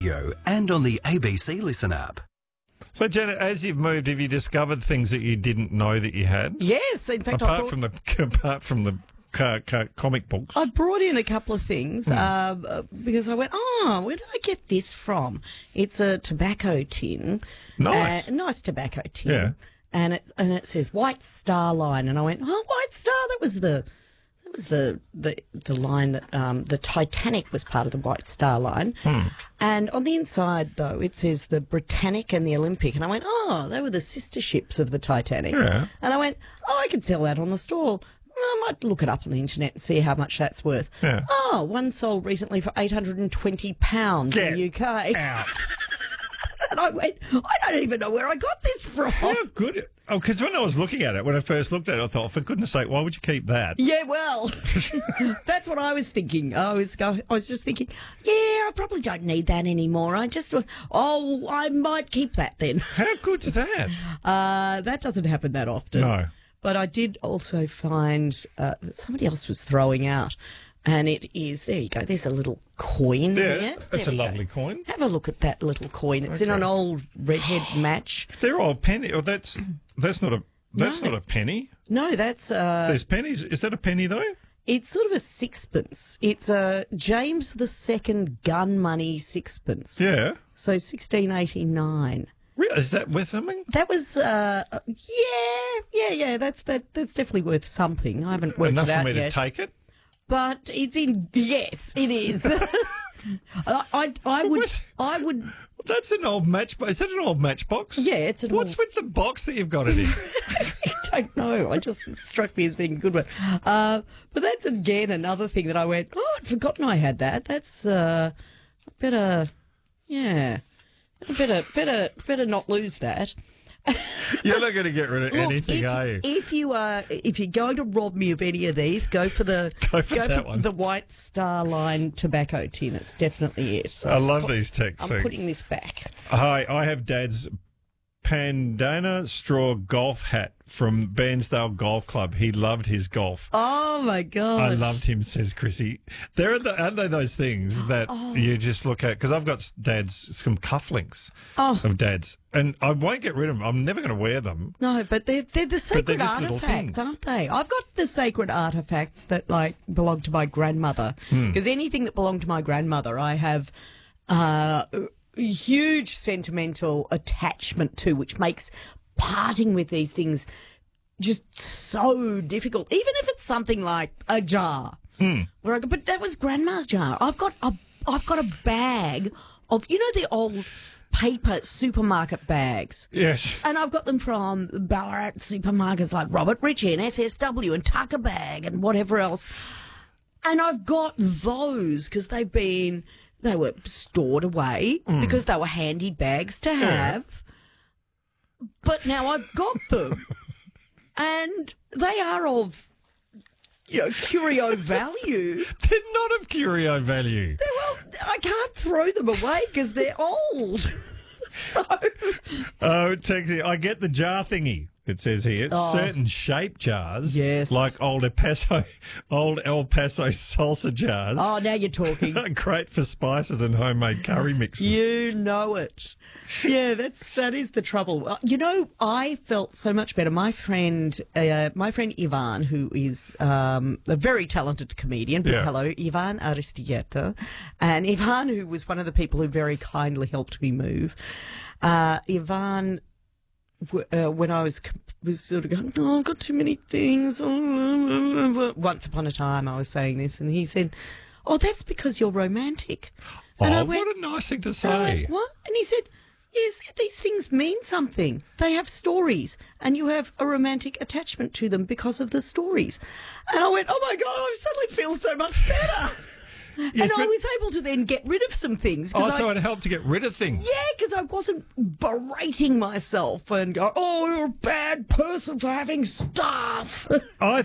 radio and on the ABC Listen app. So, Janet, as you've moved, have you discovered things that you didn't know that you had? Yes, in fact, apart from the comic books. I brought in a couple of things because I went, where did I get this from? It's a tobacco tin. Nice. Nice tobacco tin. Yeah. And it says White Star Line. And I went, White Star, that was the line that the Titanic was part of the White Star Line. And on the inside, though, it says the Britannic and the Olympic. And I went, they were the sister ships of the Titanic. Yeah. And I went, I could sell that on the stall. I might look it up on the internet and see how much that's worth. Yeah. One sold recently for £820 in the UK. Out. And I went, I don't even know where I got this from. How good. Oh, because when I was looking at it, when I first looked at it, I thought, for goodness sake, why would you keep that? Yeah, well, that's what I was thinking. I was just thinking, I probably don't need that anymore. I might keep that then. How good's that? That doesn't happen that often. No. But I did also find that somebody else was throwing out, and it is, there you go, there's a little coin there. That's a lovely coin. Have a look at that little coin. It's in an old redhead match. They're all penny. Oh, that's not a penny. No, that's... There's pennies. Is that a penny, though? It's sort of a sixpence. It's a James II gun money sixpence. Yeah. So 1689. Really? Is that worth something? That was, yeah. That's definitely worth something. I haven't worked Enough it out for me yet. to take it? But it's in, yes, it is. I would. That's an old matchbox. Is that an old matchbox? Yeah, it's an What's with the box that you've got it in? I don't know. It struck me as being a good one. But that's again another thing that I went, I'd forgotten I had that. That's better not lose that. You're not going to get rid of anything, are you? If you're going to rob me of any of these, go for the one. The White Star Line tobacco tin. It's definitely it. So I love these texts. I'm putting this back. Hi, I have Dad's Pandana straw golf hat from Bairnsdale Golf Club. He loved his golf. Oh, my God. I loved him, says Chrissy. Aren't they those things that you just look at? Because I've got Dad's, some cufflinks of Dad's, and I won't get rid of them. I'm never going to wear them. No, but they're the sacred just little artifacts, things. aren't they? I've got the sacred artifacts that, belong to my grandmother. Because anything that belonged to my grandmother, I have... huge sentimental attachment to, which makes parting with these things just so difficult. Even if it's something like a jar, but that was Grandma's jar. I've got a bag of the old paper supermarket bags. Yes. And I've got them from Ballarat supermarkets like Robert Ritchie and SSW and Tucker Bag and whatever else. And I've got those because they were stored away because they were handy bags to have. But now I've got them. And they are of, curio value. They're not of curio value. Well, I can't throw them away because they're old. So... Texie, I get the jar thingy. It says here, certain shape jars, yes, like old El Paso salsa jars. Oh, now you're talking. Are great for spices and homemade curry mixes. You know it. Yeah, that is the trouble. I felt so much better. My friend Ivan, who is a very talented comedian. Yeah. Hello, Ivan Aristieta, and Ivan, who was one of the people who very kindly helped me move. Ivan. When I was sort of going, I've got too many things. Once upon a time I was saying this, and he said, that's because you're romantic. And I went, what a nice thing to say. I went, what? And he said, yes, these things mean something. They have stories, and you have a romantic attachment to them because of the stories. And I went, oh my God, I suddenly feel so much better. And I was able to then get rid of some things. So it helped to get rid of things. Yeah, because I wasn't berating myself and go, you're a bad person for having stuff. I